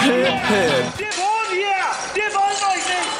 Hip, hip. Wir wohnen hier! Wir wollen euch nicht!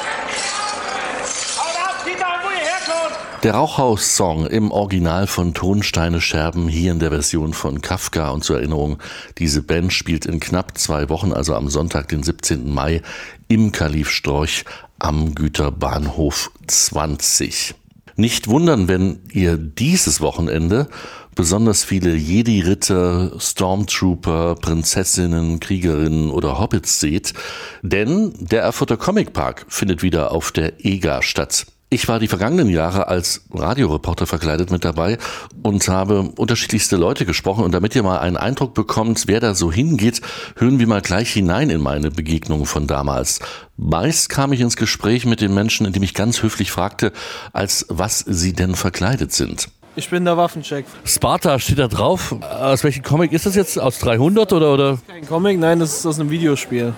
Haut ab, geht da, wo ihr herkommt! Der Rauchhaus-Song im Original von Tonsteine Scherben, hier in der Version von Kafka. Und zur Erinnerung, diese Band spielt in knapp 2 Wochen, also am Sonntag, den 17. Mai, im Kalif Storch am Güterbahnhof 20. Nicht wundern, wenn ihr dieses Wochenende besonders viele Jedi-Ritter, Stormtrooper, Prinzessinnen, Kriegerinnen oder Hobbits seht, denn der Erfurter Comic Park findet wieder auf der EGA statt. Ich war die vergangenen Jahre als Radioreporter verkleidet mit dabei und habe unterschiedlichste Leute gesprochen. Und damit ihr mal einen Eindruck bekommt, wer da so hingeht, hören wir mal gleich hinein in meine Begegnungen von damals. Meist kam ich ins Gespräch mit den Menschen, indem ich ganz höflich fragte, als was sie denn verkleidet sind. Ich bin der Waffencheck. Sparta steht da drauf. Aus welchem Comic ist das jetzt? Aus 300 oder? Kein Comic, nein, das ist aus einem Videospiel.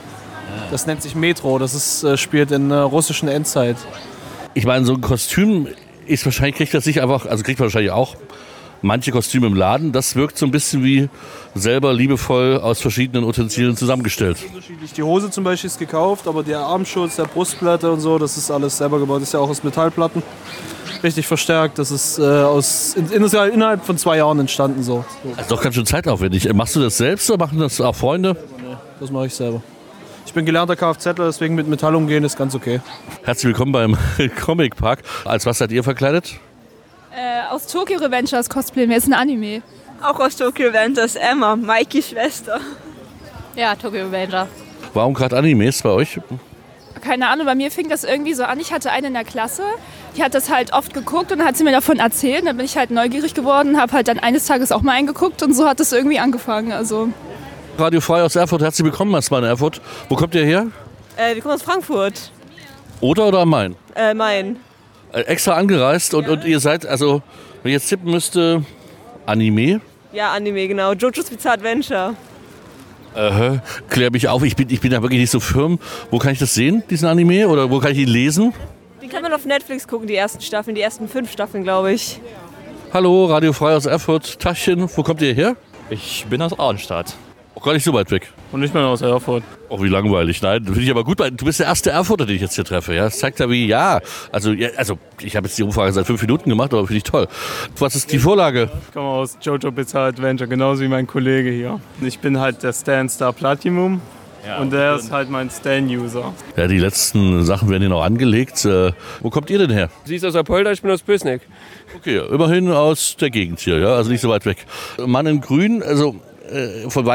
Das nennt sich Metro, spielt in der russischen Endzeit. Ich meine, so ein Kostüm ist wahrscheinlich, kriegt man wahrscheinlich auch manche Kostüme im Laden. Das wirkt so ein bisschen wie selber liebevoll aus verschiedenen Utensilien zusammengestellt. Unterschiedlich. Die Hose zum Beispiel ist gekauft, aber der Armschutz, der Brustplatte und so, das ist alles selber gebaut. Das ist ja auch aus Metallplatten. Richtig verstärkt. Das ist innerhalb von 2 Jahren entstanden. So. Das ist doch ganz schön zeitaufwendig. Machst du das selbst oder machen das auch Freunde? Nee, das mache ich selber. Ich bin gelernter Kfzler, deswegen mit Metall umgehen ist ganz okay. Herzlich willkommen beim Comic Park. Als was seid ihr verkleidet? Aus Tokyo Revengers cosplayen wir, ist ein Anime. Auch aus Tokyo Revengers, Emma, Maikis Schwester. Ja, Tokyo Revenger. Warum gerade Animes bei euch? Keine Ahnung, bei mir fing das irgendwie so an. Ich hatte eine in der Klasse, die hat das halt oft geguckt und hat sie mir davon erzählt. Dann bin ich halt neugierig geworden, habe halt dann eines Tages auch mal eingeguckt und so hat es irgendwie angefangen. Also Radio Frei aus Erfurt, herzlich willkommen erstmal in Erfurt. Wo kommt ihr her? Wir kommen aus Frankfurt. Oder am Main? Main. Extra angereist und ihr seid, also wenn ich jetzt tippen müsste, Anime? Ja, Anime, genau. JoJo's Bizarre Adventure. Klär mich auf, ich bin da wirklich nicht so firm. Wo kann ich das sehen, diesen Anime? Oder wo kann ich ihn lesen? Den kann man auf Netflix gucken, die ersten Staffeln, die ersten 5 Staffeln, glaube ich. Hallo, Radio Frei aus Erfurt, Tachchen, wo kommt ihr her? Ich bin aus Arnstadt. Auch gar nicht so weit weg. Und ich bin aus Erfurt. Oh, wie langweilig. Nein, finde ich aber gut. Du bist der erste Erfurter, den ich jetzt hier treffe. Ja? Das zeigt ja wie, Also ich habe jetzt die Umfrage seit 5 Minuten gemacht, aber finde ich toll. Was ist die Vorlage? Ich komme aus JoJo's Bizarre Adventure, genauso wie mein Kollege hier. Ich bin halt der Stan Star Platinum. Ja, und der ist halt mein Stan-User. Ja, die letzten Sachen werden hier noch angelegt. Wo kommt ihr denn her? Sie ist aus Apolda, ich bin aus Pößneck. Okay, immerhin aus der Gegend hier, ja, also nicht so weit weg. Mann in Grün, also von